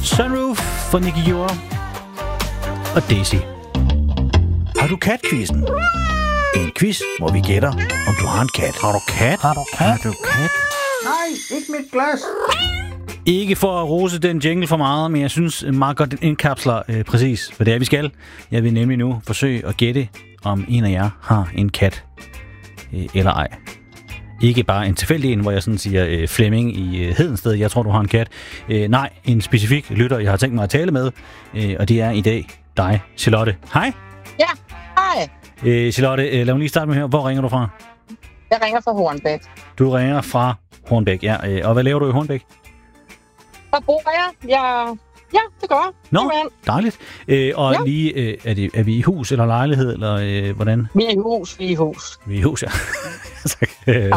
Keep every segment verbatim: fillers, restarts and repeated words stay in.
Sunroof for Nicky Jura og Daisy. Har du kat-quizzen? En quiz, hvor vi gætter, om du har en kat. Har du kat? Har du kat? Har du kat? Nej, ikke mit glas. Ikke for at rose den jingle for meget, men jeg synes meget godt, den indkapsler øh, præcis, hvad det er, vi skal. Jeg vil nemlig nu forsøge at gætte, om en af jer har en kat øh, eller ej. Ikke bare en tilfældig en, hvor jeg sådan siger øh, Flemming i øh, Hedensted, jeg tror, du har en kat. Øh, nej, en specifik lytter, jeg har tænkt mig at tale med, øh, og det er i dag dig, Charlotte. Hej. Ja, hej. Øh, Charlotte, øh, lad mig lige starte med at høre, hvor ringer du fra? Jeg ringer fra Hornbæk. Du ringer fra Hornbæk, ja. Øh, og hvad laver du i Hornbæk? Hvor bor jeg? Jeg... Ja, det gør jeg. Nå, Jamen. dejligt. Øh, og Ja. lige, øh, er, det, er vi i hus eller lejlighed, eller øh, hvordan? Vi er i hus, vi er i hus. Vi er i hus, ja. tak. Øh,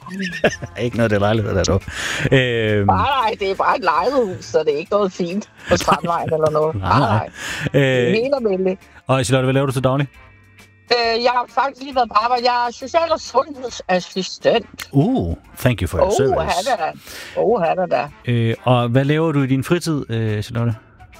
ikke noget, det er lejlighed, der dog. Øh, Bare nej, det er bare et lejlighedshus, så det er ikke noget fint på Strandvejen eller noget. Nej, Bare nej. nej. Det er øh, helt almindeligt. og Charlotte, hvad laver du til daglig? Øh, jeg har faktisk lige været på arbejde. Jeg er social- og sundhedsassistent. Uh, thank you for your Åh, service. oh, da. Åh, oh, da. Øh, og hvad laver du i din fritid, øh, Charlotte?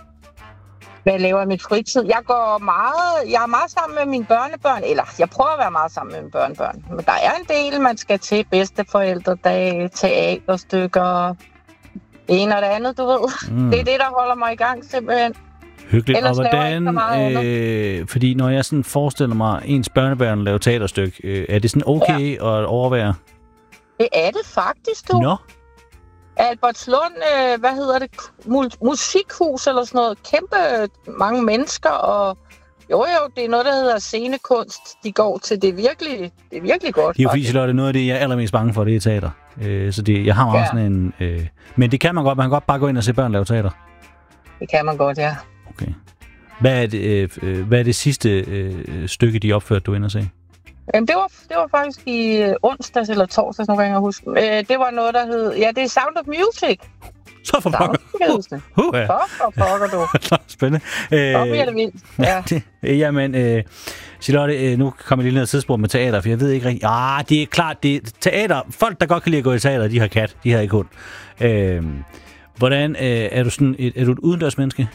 Hvad laver jeg i mit fritid? Jeg går meget, jeg er meget sammen med mine børnebørn, eller jeg prøver at være meget sammen med mine børnebørn. Men der er en del, man skal til. Bedsteforældredag, teaterstykker, en og det andet, du ved. Mm. Det er det, der holder mig i gang simpelthen. Hyggeligt. Ellers og laver jeg ikke så meget hvordan, øh, fordi når jeg sådan forestiller mig, ens børnebørn laver teaterstykke, øh, er det sådan okay ja. at overvære? Det er det faktisk, du. Nå, Albertslund, øh, hvad hedder det? Mu- musikhus eller sådan noget. Kæmpe mange mennesker, og jo jo, det er noget, der hedder scenekunst, de går til. Det er virkelig, det er virkelig godt. det er jo fordi, faktisk. Charlotte, noget af det, jeg er allermest bange for, det er teater. Øh, så det, jeg har meget Ja. sådan en... Øh, men det kan man godt. Man kan godt bare gå ind og se børn lave teater. Det kan man godt, ja. Okay. Hvad er det, øh, øh, hvad er det sidste øh, stykke, de opførte, du ind og se? Jamen, det var, det var faktisk i øh, onsdags eller torsdags, nu kan jeg ikke huske. Øh, det var noget, der hed... Ja, det er Sound of Music. Så for Sound pokker. of Music. Uh, ja. Så for pokker, du. Spændende. Så bliver det vildt. Ja. det, jamen, øh, Charlotte, øh, nu kommer jeg lige ned et tidspunkt med teater, for jeg ved ikke rigtig... Ah, det er klart, det er teater. Folk, der godt kan lide at gå i teater, de har kat. De har ikke hund. Øh, hvordan øh, er du sådan et, er du et udendørsmenneske?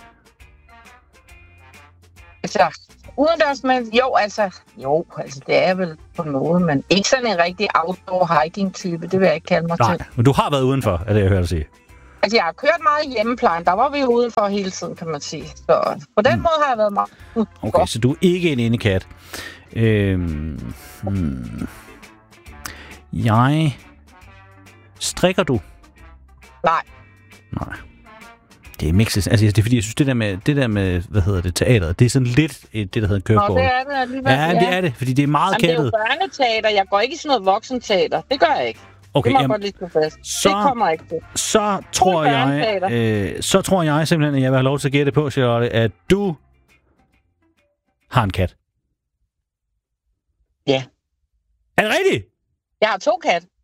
Altså, udendørs, men jo, altså, jo, altså, det er vel på en måde, men ikke sådan en rigtig outdoor hiking-type, det vil jeg ikke kalde mig Nej, til. men du har været udenfor, er det, jeg hører dig sige. Altså, jeg har kørt meget i hjemmeplejen, der var vi jo udenfor hele tiden, kan man sige. Så på den mm. måde har jeg været meget Okay, så du er ikke en indekat. Øhm, hmm. Jeg... Strikker du? Nej. Nej. Det er mixes. Altså, det er fordi, jeg synes, det der med, det der med hvad hedder det, teateret, det er sådan lidt det, der hedder en Nå, curveball. det er det alligevel. Ja, det er det, fordi det er meget Jamen, det er kattet. jo børneteater, jeg går ikke i sådan noget voksenteater, det gør jeg ikke. Okay, det må jeg jamen, godt lige slå fast. så- Det kommer jeg ikke til. så tror Kun jeg, børneteater. øh, så tror jeg simpelthen, at jeg vil have lov til at gætte på, Charlotte, at du har en kat. Ja. Er det rigtigt? Jeg har to kat.